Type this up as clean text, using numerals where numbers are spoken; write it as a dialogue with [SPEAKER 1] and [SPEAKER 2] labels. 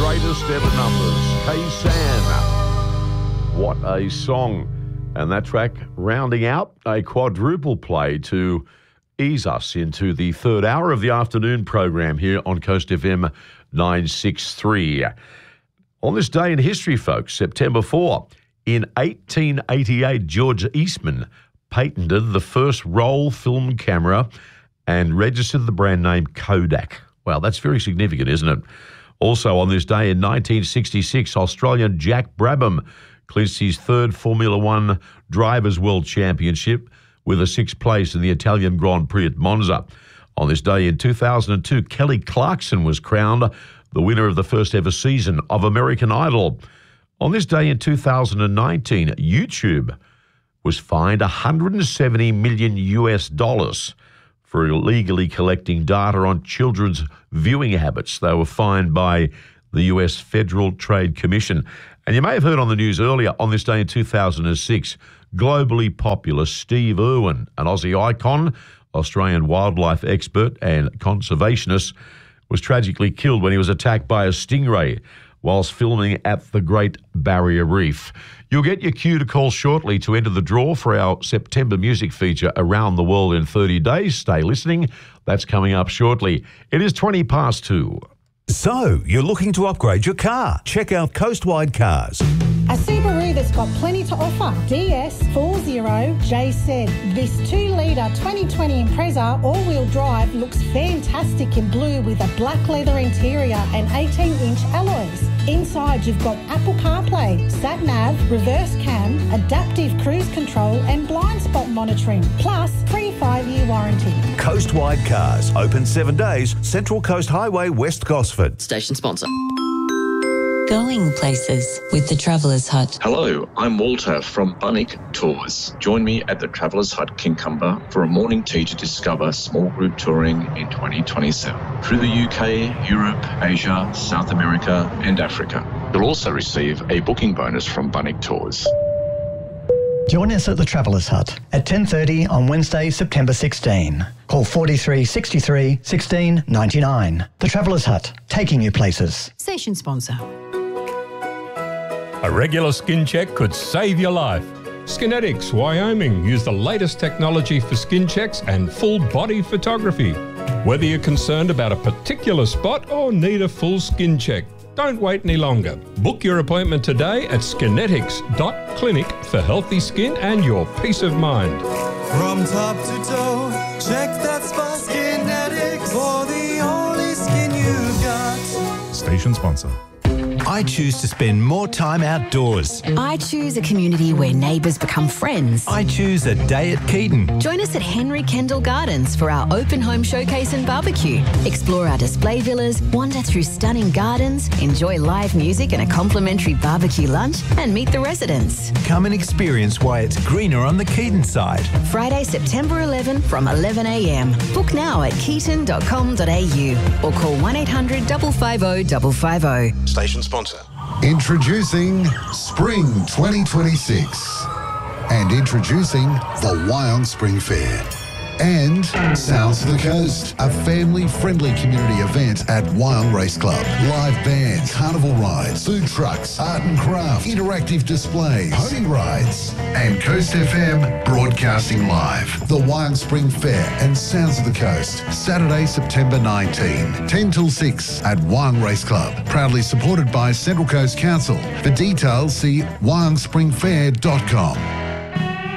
[SPEAKER 1] greatest ever numbers. K-San. What a song. And that track rounding out a quadruple play to ease us into the third hour of the afternoon program here on Coast FM 963. On this day in history, folks, September 4, in 1888, George Eastman patented the first roll film camera and registered the brand name Kodak. Wow, that's very significant, isn't it? Also on this day in 1966, Australian Jack Brabham clinched his third Formula One Drivers' World Championship with a sixth place in the Italian Grand Prix at Monza. On this day in 2002, Kelly Clarkson was crowned the winner of the first ever season of American Idol. On this day in 2019, YouTube was fined $170 million for illegally collecting data on children's viewing habits. They were fined by the US Federal Trade Commission. And you may have heard on the news earlier, on this day in 2006, globally popular Steve Irwin, an Aussie icon, Australian wildlife expert and conservationist, was tragically killed when he was attacked by a stingray whilst filming at the Great Barrier Reef. You'll get your cue to call shortly to enter the draw for our September music feature, Around the World in 30 Days. Stay listening. That's coming up shortly. It is 2.
[SPEAKER 2] So, you're looking to upgrade your car? Check out Coastwide Cars.
[SPEAKER 3] A Subaru that's got plenty to offer. DS40JZ. This 2-litre 2020 Impreza all-wheel drive looks fantastic in blue with a black leather interior and 18-inch alloys. Inside you've got Apple CarPlay, sat-nav, reverse cam, adaptive cruise control and blind spot monitoring, plus free 5-year warranty.
[SPEAKER 2] Coastwide Cars. Open 7 days. Central Coast Highway, West Gosford.
[SPEAKER 4] Station sponsor.
[SPEAKER 5] Going places with the Traveller's Hut.
[SPEAKER 6] Hello, I'm Walter from Bunnick Tours. Join me at the Traveller's Hut Kincumber for a morning tea to discover small group touring in 2027 through the UK, Europe, Asia, South America and Africa. You'll also receive a booking bonus from Bunnick Tours.
[SPEAKER 7] Join us at the Traveller's Hut at 10:30 on Wednesday, September 16. Call 43 63 16 99. The Traveller's Hut, taking you places.
[SPEAKER 8] Station sponsor.
[SPEAKER 9] A regular skin check could save your life. Skinetics, Wyoming, use the latest technology for skin checks and full body photography. Whether you're concerned about a particular spot or need a full skin check, don't wait any longer. Book your appointment today at skinetics.clinic for healthy skin and your peace of mind.
[SPEAKER 10] From top to toe, check that spot. Skinetics for the only skin you've got.
[SPEAKER 11] Station sponsor.
[SPEAKER 2] I choose to spend more time outdoors.
[SPEAKER 8] I choose a community where neighbours become friends.
[SPEAKER 2] I choose a day at Keaton.
[SPEAKER 8] Join us at Henry Kendall Gardens for our open home showcase and barbecue. Explore our display villas, wander through stunning gardens, enjoy live music and a complimentary barbecue lunch, and meet the residents.
[SPEAKER 2] Come and experience why it's greener on the Keaton side.
[SPEAKER 8] Friday, September 11 from 11 a.m. Book now at keaton.com.au or call 1800 550 550.
[SPEAKER 11] Station sponsor.
[SPEAKER 12] Introducing Spring 2026 and introducing the Wyong Spring Fair and Sounds of the Coast, a family-friendly community event at Wyong Race Club. Live bands, carnival rides, food trucks, art and craft, interactive displays, pony rides, and Coast FM broadcasting live. The Wyong Spring Fair and Sounds of the Coast, Saturday, September 19, 10 till 6 at Wyong Race Club. Proudly supported by Central Coast Council. For details, see wyongspringfair.com.